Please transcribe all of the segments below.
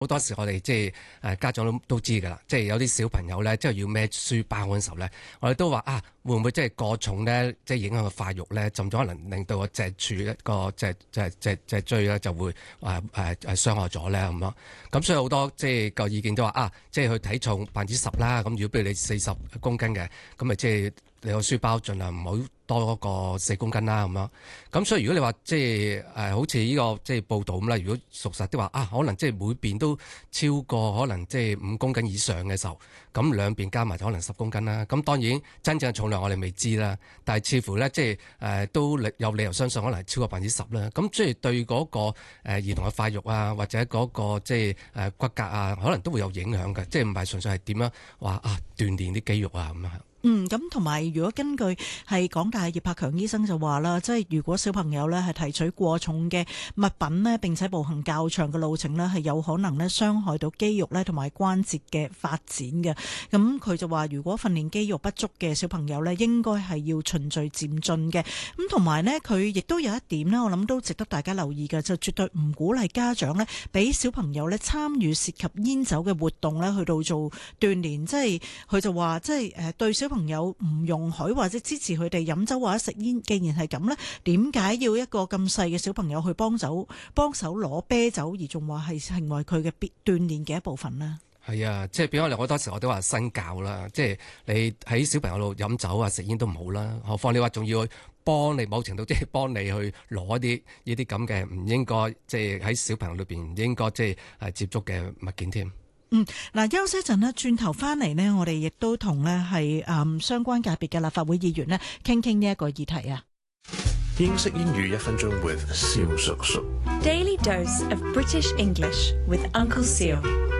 好多時我哋即係家長都知㗎啦，即係有啲小朋友咧，即係要孭書包嗰陣時候咧，我哋都話啊，會唔會即係過重咧，即係影響個發育咧，甚至可能令到個脊柱一個脊椎咧就會傷害咗咧咁樣。咁所以好多即係個意見都話啊，即係佢體重10%啦，咁如果譬如你40公斤嘅，咁咪即係你個書包盡量唔好多個4公斤啦咁樣。咁所以如果你話即係好似呢個即係報道咁啦，如果屬實的話啊，可能即係每邊都超過可能即係5公斤以上嘅時候，咁兩邊加埋就可能10公斤啦。咁當然真正嘅重量我哋未知啦，但係似乎咧即係都有理由相信可能係超過10%啦。咁即係對嗰個兒童嘅發育啊，或者嗰個即係骨骼啊，可能都會有影響嘅，即係唔係純粹係點樣話啊鍛鍊啲肌肉啊咁樣。 咁同埋如果根據係港大葉柏強醫生就話啦，即係如果小朋友咧係提取過重嘅物品咧，並且步行較長嘅路程咧，係有可能咧傷害到肌肉咧同埋關節嘅發展嘅。咁佢就話，如果訓練肌肉不足嘅小朋友咧，應該係要循序漸進嘅。咁同埋咧，佢亦都有一點咧，我諗都值得大家留意嘅，就絕對唔鼓勵家長咧，俾小朋友咧參與涉及煙酒嘅活動咧，去到做鍛鍊。即係佢就話，即係對小朋友唔容許或者支持佢哋飲酒或者食煙，既然係咁呢，點解要一個咁細嘅小朋友去幫手攞啤酒，而仲話係成為佢嘅鍛鍊嘅一部分呢？ 係啊，即係變咗好多時我都話身教啦，即係你喺小朋友度飲酒啊食煙都唔好啦，何況你話仲要去幫你某程度即係幫你去攞啲呢啲咁嘅唔應該即係喺小朋友裏邊唔應該即係接觸嘅物件添。 嗱，休息一陣呢，轉頭翻嚟呢，我哋亦都同呢係相關界別嘅立法會議員呢傾呢一個議題啊。 英式英語1分鐘 with 蕭叔叔。 Daily dose of British English with Uncle Seal。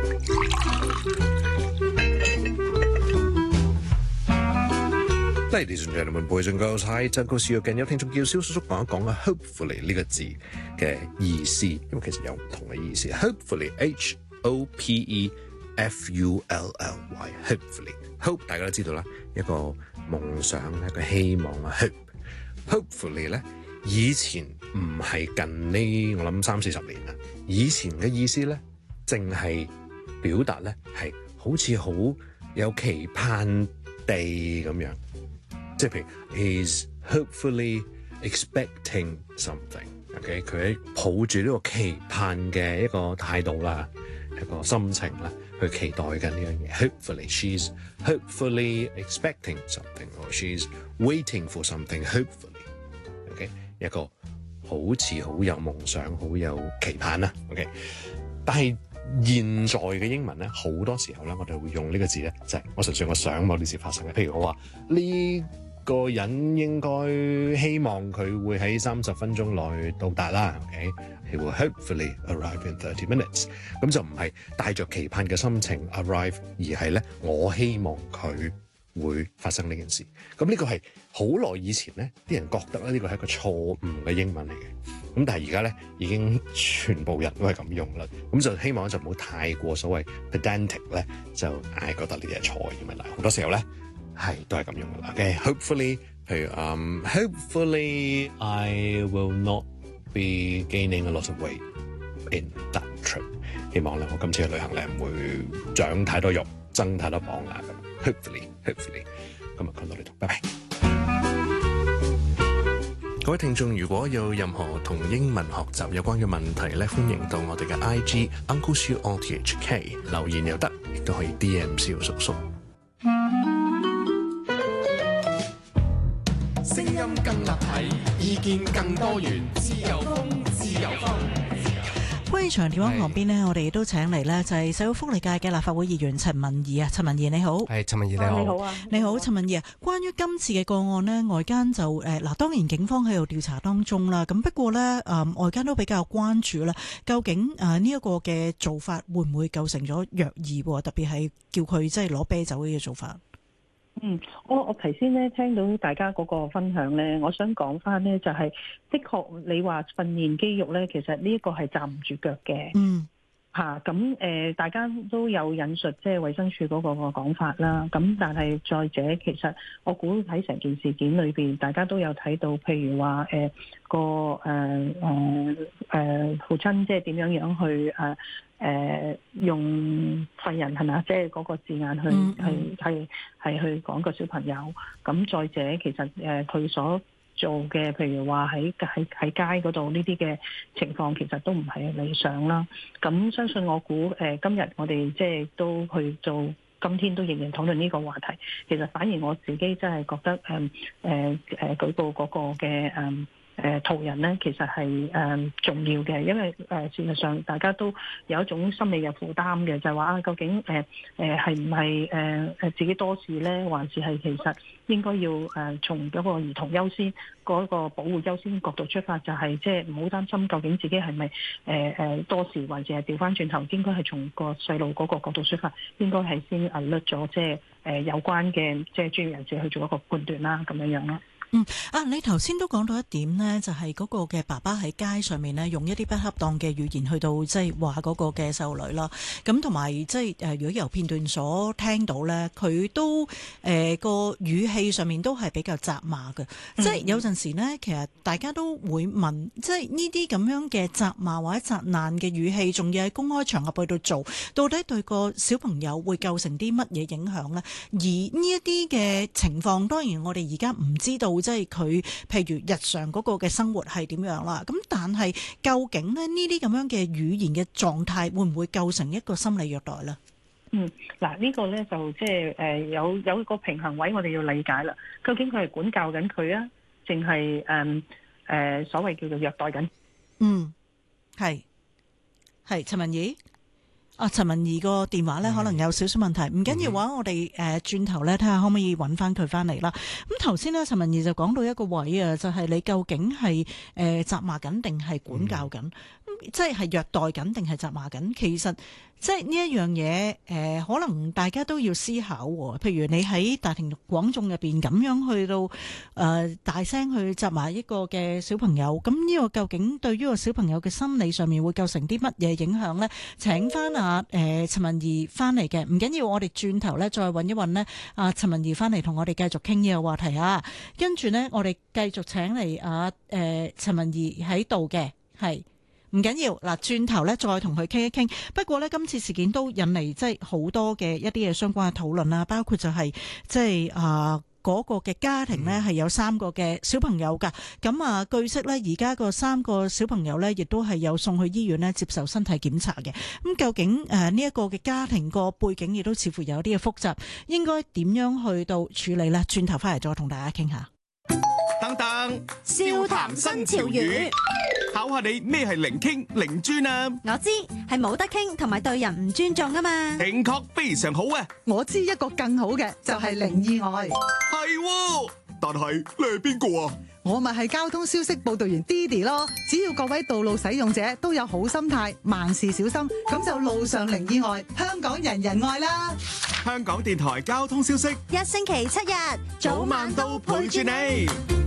Ladies and gentlemen, boys and girls, hi， Uncle Seal 近有聽眾叫蕭叔叔講一講啊 ，hopefully 呢個字嘅意思，因為其實有唔同嘅意思。Hopefully Hopefully hope 大家都知道啦，一個夢想，一個希望啊。Hopefully 咧，以前唔係近呢，我諗30-40年啦。以前嘅意思咧，淨係表達咧係好似好有期盼地咁樣，即係譬如 he's hopefully expecting something。OK， 佢喺抱住呢個期盼嘅一個態度啦，一個心情啦，去期待緊呢樣嘢。Hopefully she's hopefully expecting something or she's waiting for something. Hopefully，OK， 一個好似好有夢想、好有期盼啦。OK， 但係現在嘅英文咧，好多時候咧，我哋會用呢個字咧，就係我純粹我想某啲事發生嘅。譬如我話呢個人應該希望佢會喺30分鐘內到達啦。OK，he will hopefully arrive in 30 minutes。咁就唔係帶着期盼嘅心情 arrive， 而係咧我希望佢會發生呢件事。咁呢個係好耐以前咧，啲人覺得咧呢個係一個錯誤嘅英文嚟嘅。咁但係而家咧已經全部人都係咁用啦。咁就希望就唔好太過所謂 pedantic 咧，就覺得呢啲係錯嘅英文啦。好多時候咧。都係咁用噶啦。Hopefully， 譬如hopefully I will not be gaining a lot of weight in that trip。希望咧，我今次嘅旅行咧唔會長太多肉，增太多磅啊。Hopefully， 今日講到呢度，拜拜。各位聽眾，如果有任何同英文學習有關嘅問題咧，歡迎到我哋嘅 IG Uncle Siu RTHK 留言又得，亦都可以 DM 蕭叔叔。 聲音更立體，意見更多元，自由風，自由風。 關於長電話旁邊呢，我哋亦都請嚟呢，就係社會福利界嘅立法會議員陳文宜啊。陳文宜你好。 係陳文宜你好。 你好啊。 你好，陳文宜啊。關於今次嘅個案呢，外間就嗱，當然警方喺度調查當中啦。咁不過呢，外間都比較關注啦。究竟呢一個嘅做法會唔會構成咗虐兒？特別係叫佢即係攞啤酒嘅做法。 我頭先咧聽到大家嗰個分享咧，我想講翻咧就係，的確你話訓練肌肉咧，其實呢一個係站唔住腳嘅。 大家都有引述即係衛生署嗰個講法啦。咁但係再者，其實我估喺成件事件裏邊，大家都有睇到，譬如話父親即係點樣去用廢人係咪，即係嗰個字眼去係去講個小朋友。咁再者，其實佢所做嘅，譬如話喺街嗰度呢啲嘅情況，其實都唔係理想啦。咁相信我估今日我哋即係都去做，今天都仍然討論呢個話題。其實反而我自己真係覺得舉報嗰個嘅途人咧，其實係重要嘅，因為事實上大家都有一種心理嘅負擔嘅，就係話究竟係唔係自己多事咧，還是係其實應該要從嗰個兒童優先嗰個保護優先角度出發，就係即係唔好擔心究竟自己係咪多事，還是係調翻轉頭應該係從個細路嗰個角度出發，應該係先略咗即係有關嘅即係專業人士去做一個判斷啦，咁樣啦。 你頭先都講到一點呢，就係嗰個嘅爸爸喺街上面呢，用一啲不恰當嘅語言去到即係話嗰個嘅細路女啦。咁同埋即係如果由片段所聽到呢，佢都個語氣上面都係比較責罵嘅。即係有陣時呢，其實大家都會問，即係呢啲咁樣嘅責罵或者責難嘅語氣，仲要喺公開場合去到做，到底對個小朋友會構成啲乜嘢影響呢？而呢一啲嘅情況，當然我哋而家唔知道。即係佢，譬如日常嗰個嘅生活係點樣啦？咁但係究竟咧呢啲咁樣嘅語言嘅狀態，會唔會構成一個心理虐待咧？ 嗱呢個咧就即係有一個平衡位，我哋要理解啦。究竟佢係管教緊佢啊，定係所謂叫做虐待緊？係陳文儀。陳文儀個電話咧可能有少少問題，唔緊要話，我哋轉頭咧睇下可唔可以揾翻佢翻嚟啦。咁頭先咧，陳文儀就講到一個位啊，就係你究竟係責罵緊定係管教緊？即係虐待緊定係責罵緊？其實即係呢一樣嘢，可能大家都要思考喎。譬如你喺大庭廣眾入邊咁樣去到大聲去責罵一個嘅小朋友，咁呢個究竟對於個小朋友嘅心理上面會構成啲乜嘢影響呢？請翻陳文儀翻嚟嘅，唔緊要，我哋轉頭咧再揾一揾呢陳文儀翻嚟同我哋繼續傾呢個話題啊。跟住呢，我哋繼續請嚟陳文儀喺度嘅，係。唔緊要，嗱，轉頭咧再同佢傾一傾。不過咧，今次事件都引嚟即係好多嘅一啲嘅相關嘅討論啦，包括就係即係嗰個嘅家庭咧係有3個嘅小朋友㗎。咁據悉咧，而家個3個小朋友咧亦都係有送去醫院咧接受身體檢查嘅。咁究竟呢一個嘅家庭個背景亦都似乎有啲嘅複雜，應該點樣去到處理咧？轉頭翻嚟再同大家傾下。 等等，笑談新潮語，考下你咩係零傾零專啊？ 我知係冇得傾同埋對人唔尊重啊嘛。 正確，非常好啊！ 我知一個更好嘅就係零意外。 係，但係你係邊個啊？ 我咪係交通消息報導員 Didi 咯。只要各位道路使用者都有好心態，萬事小心，咁就路上零意外，香港人人愛啦。 香港電台交通消息， 一星期7日， 早晚都陪住你。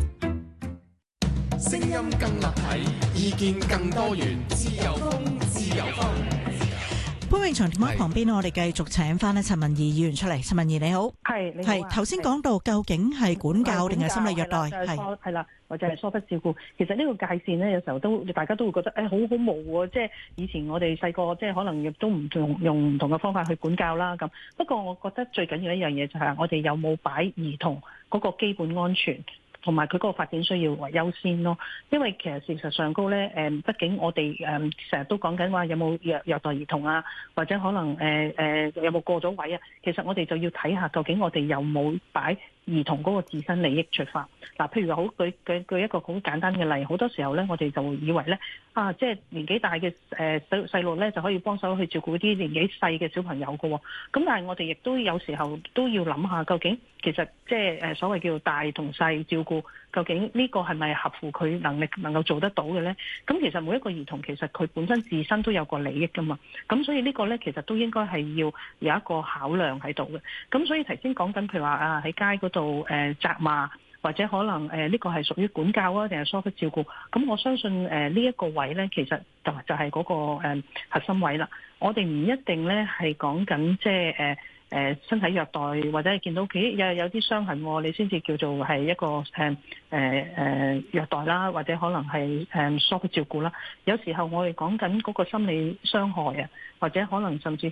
聲音更立體，意見更多元，自由風，自由風。 潘永祥電話旁邊，我哋繼續請翻陳文儀議員出嚟。陳文儀你好，係頭先講到究竟係管教定係心理虐待？ 係啦，或者係疏忽照顧。其實呢個界線呢，有時候都大家都會覺得好模糊。即係以前我哋細個，即係可能亦都唔用唔同嘅方法去管教啦。咁不過我覺得最緊要一樣嘢就係我哋有冇擺兒童嗰個基本安全同埋佢嗰個發展需要為優先咯，因為其實事實上高咧，畢竟我哋成日都講緊話有冇虐待兒童啊，或者可能有冇過咗位啊，其實我哋就要睇下究竟我哋有冇擺兒童嗰個自身利益出發。嗱，譬如好舉一個好簡單嘅例，好多時候咧，我哋就會以為咧即係年紀大嘅細路咧就可以幫手去照顧啲年紀細嘅小朋友㗎喎。咁但係我哋亦都有時候都要諗下，究竟其實即係所謂叫做大同細照顧，究竟呢個係咪合乎佢能力能夠做得到嘅咧？咁其實每一個兒童其實佢本身自身都有個利益㗎嘛。咁所以呢個咧其實都應該係要有一個考量喺度嘅。咁所以頭先講緊譬如話喺街嗰度責罵或者可能呢個係屬於管教啊，定係疏忽照顧？咁我相信呢一個位咧，其實就係嗰個核心位啦。我哋唔一定咧係講緊即係身體虐待，或者係見到屋企有啲傷痕，你先至叫做係一個虐待啦，或者可能係疏忽照顧啦。有時候我哋講緊嗰個心理傷害啊，或者可能甚至